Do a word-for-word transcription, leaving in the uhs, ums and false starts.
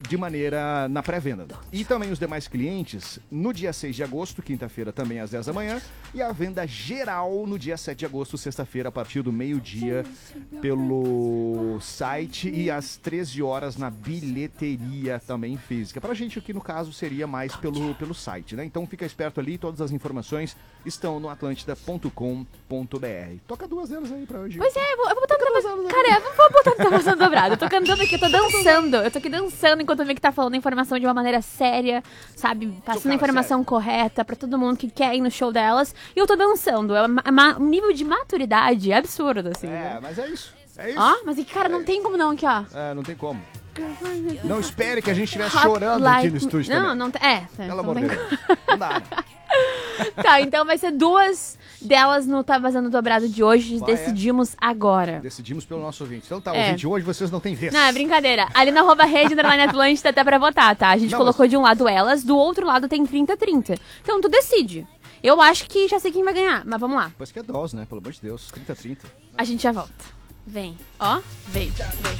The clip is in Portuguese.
de maneira na pré-venda. E também os demais clientes no dia seis de agosto, quinta-feira, também às dez da manhã. E a venda geral no dia sete de agosto, sexta-feira, a partir do meio-dia, pelo site e às treze horas na bilheteria também física. Pra gente aqui, no caso, seria mais pelo, pelo site, né? Então fica esperto ali, todas as informações estão no atlântida ponto com ponto b r. Toca duas delas aí pra hoje. Pois é, eu vou, eu vou botar no Tava... Cara, eu não vou botar no Tava Passando Dobrado. Eu tô cantando aqui, eu tô dançando. Eu tô aqui dançando enquanto eu vejo que tá falando a informação de uma maneira séria, sabe? Passando a informação sério. correta pra todo mundo que quer ir no show delas. E eu tô dançando. É uma, um nível de maturidade absurdo, assim. É, né? mas é isso. É isso. Ó, mas aqui, cara, não é tem como não aqui, ó. É, não tem como. Não espere que a gente estivesse chorando like... aqui no estúdio não, também. Não, não, é. Pelo amor de Deus. Não dá, né? Tá, então vai ser duas delas no Tá Vazando Dobrado de hoje. Vai, Decidimos é. agora. Decidimos pelo nosso ouvinte. Então tá, é. ouvinte, hoje vocês não têm vez. Não, é brincadeira. Ali na arroba rede, underline Atlântida, até pra votar, tá? A gente não, colocou mas... de um lado elas, do outro lado tem trinta a trinta. Então tu decide. Eu acho que já sei quem vai ganhar, mas vamos lá. Pois que é dose, né? Pelo amor de Deus. trinta a trinta. A gente já volta. Vem. Ó, vem. Vem.